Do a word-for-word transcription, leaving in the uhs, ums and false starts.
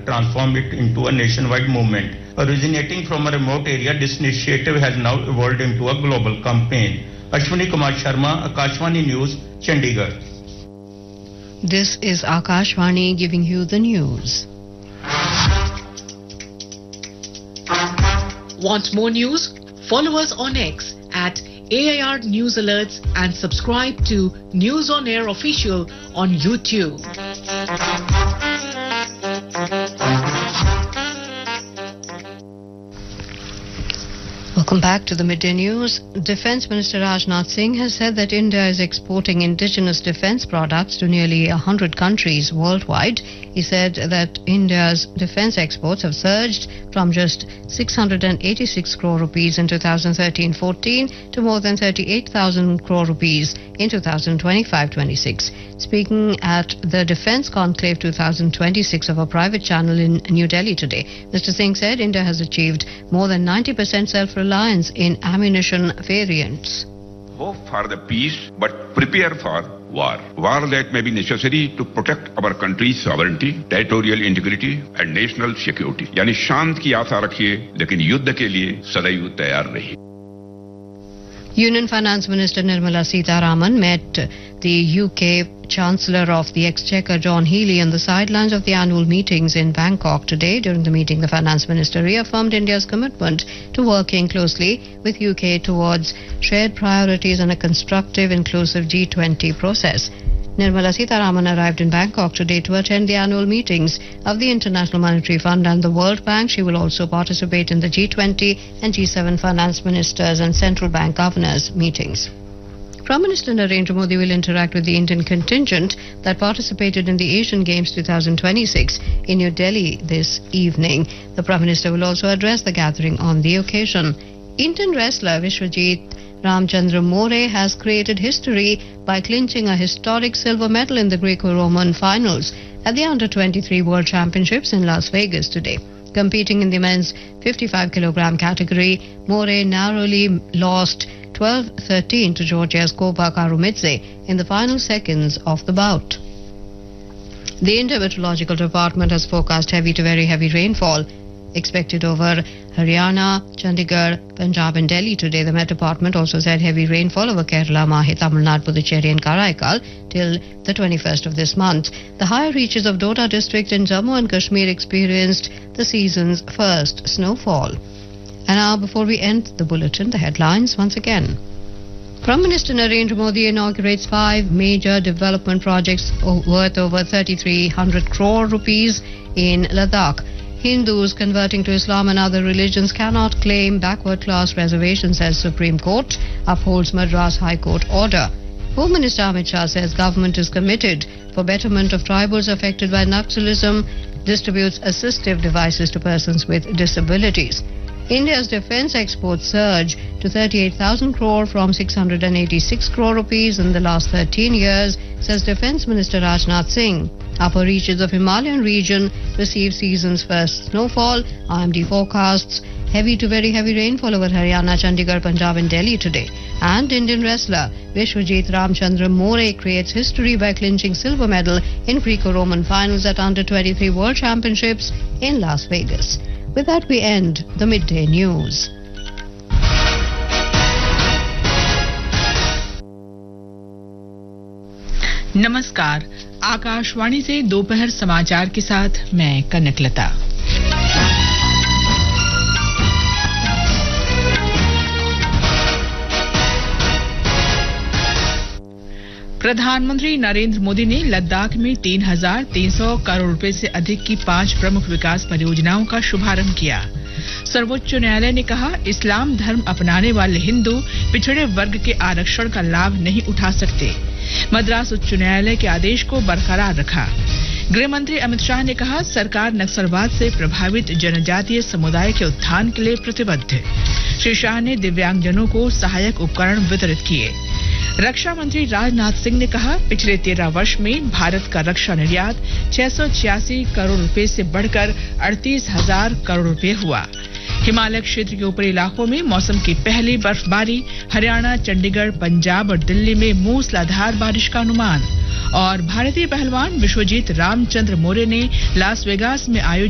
transform it into a nationwide movement. Originating from a remote area, this initiative has now evolved into a global campaign. Ashwini Kumar Sharma, Akashvani News, Chandigarh. This is Akashvani giving you the news. Want more news? Follow us on X at A I R News Alerts and subscribe to News on Air Official on YouTube. Welcome back to the Midday News. Defence Minister Rajnath Singh has said that India is exporting indigenous defence products to nearly one hundred countries worldwide. He said that India's defence exports have surged from just six hundred eighty-six crore rupees in two thousand thirteen fourteen to more than thirty-eight thousand crore rupees in two thousand twenty-five twenty-six. Speaking at the Defence Conclave twenty twenty-six of a private channel in New Delhi today, Mister Singh said India has achieved more than ninety percent self-reliance in ammunition variants. Hope for the peace, but prepare for war. War that may be necessary to protect our country's sovereignty, territorial integrity and national security. यानी शांत की आशा रखिए, लेकिन युद्ध के लिए सदैव तैयार रहिए. Union Finance Minister Nirmala Sitharaman met the U K Chancellor of the Exchequer John Healey on the sidelines of the annual meetings in Bangkok today. During the meeting, the Finance Minister reaffirmed India's commitment to working closely with U K towards shared priorities and a constructive, inclusive G twenty process. Nirmala Sitharaman arrived in Bangkok today to attend the annual meetings of the International Monetary Fund and the World Bank. She will also participate in the G twenty and G seven finance ministers and central bank governors meetings. Prime Minister Narendra Modi will interact with the Indian contingent that participated in the Asian Games twenty twenty-six in New Delhi this evening. The Prime Minister will also address the gathering on the occasion. Indian wrestler Vishwajit Ramchandra More has created history by clinching a historic silver medal in the Greco-Roman finals at the under twenty-three World Championships in Las Vegas today. Competing in the men's fifty-five kilogram category, More narrowly lost twelve thirteen to Georgia's Koba Karumidze in the final seconds of the bout. The India Meteorological Department has forecast heavy to very heavy rainfall expected over Haryana, Chandigarh, Punjab and Delhi today. The Met Department also said heavy rainfall over Kerala, Mahe, Tamil Nadu, Puducherry and Karaikal till the twenty-first of this month. The higher reaches of Doda district in Jammu and Kashmir experienced the season's first snowfall. And now, before we end the bulletin, the headlines once again. Prime Minister Narendra Modi inaugurates five major development projects worth over thirty-three hundred crore rupees in Ladakh. Hindus converting to Islam and other religions cannot claim backward class reservations, says Supreme Court, upholds Madras High Court order. Home Minister Amit Shah says government is committed for betterment of tribals affected by Naxalism, distributes assistive devices to persons with disabilities. India's defence exports surge to thirty-eight thousand crore from six hundred eighty-six crore rupees in the last thirteen years, says Defence Minister Rajnath Singh. Upper reaches of Himalayan region receive season's first snowfall. I M D forecasts heavy to very heavy rainfall over Haryana, Chandigarh, Punjab and Delhi today. And Indian wrestler Vishwajit Ramchandra More creates history by clinching silver medal in Greco-Roman finals at under twenty-three World Championships in Las Vegas. With that, we end the Midday News. नमस्कार, आकाशवाणी से दोपहर समाचार के साथ मैं कनकलता। प्रधानमंत्री नरेंद्र मोदी ने लद्दाख में तीन हजार तीन सौ करोड़ रुपए से अधिक की पांच प्रमुख विकास परियोजनाओं का शुभारंभ किया। सर्वोच्च न्यायालय ने कहा, इस्लाम धर्म अपनाने वाले हिंदू पिछड़े वर्ग के आरक्षण का लाभ नहीं उठा सकते। मद्रास उच्च न्यायालय के आदेश को बरकरार रखा। गृह मंत्री अमित शाह ने कहा, सरकार नक्सलवाद से प्रभावित जनजातीय समुदाय के उत्थान के लिए प्रतिबद्ध। श्री शाह ने दिव्यांगजनों को सहायक उपकरण वितरित किए। रक्षा मंत्री राजनाथ सिंह ने कहा, पिछले तेरह वर्ष में भारत का रक्षा निर्यात छह सौ छियासी करोड़ रुपए से बढ़कर अड़तीस हजार करोड़ रुपए हुआ। हिमालय क्षेत्र के ऊपरी इलाकों में मौसम की पहली बर्फबारी, हरियाणा, चंडीगढ़, पंजाब और दिल्ली में मूसलाधार बारिश का अनुमान। और भारतीय पहलवान विश्वजीत रामचंद्र मोरे ने लास वेगास में आयोजित